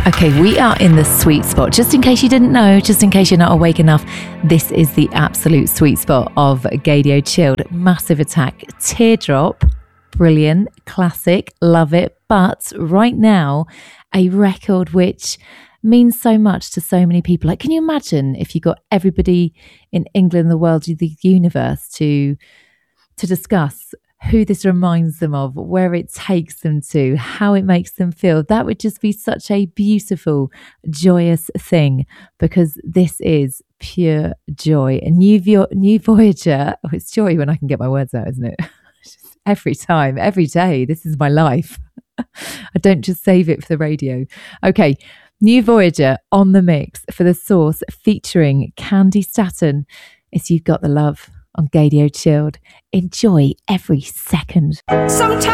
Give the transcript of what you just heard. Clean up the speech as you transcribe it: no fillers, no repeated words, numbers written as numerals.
Okay, we are in the sweet spot. Just in case you didn't know, just in case you're not awake enough, this is the absolute sweet spot of Gaydio Chilled. Massive Attack, Teardrop, brilliant, classic, love it. But right now, a record which means so much to so many people. Like, can you imagine if you got everybody in England, the world, the universe to discuss who this reminds them of, where it takes them to, how it makes them feel? That would just be such a beautiful, joyous thing, because this is pure joy. A new Voyager. Oh, it's joy when I can get my words out, isn't it? Every time, every day. This is my life. I don't just save it for the radio. Okay, New Voyager on the mix for The Source, featuring Candy Staton. It's You've Got the Love on Gaydio Chilled. Enjoy every second. Sometimes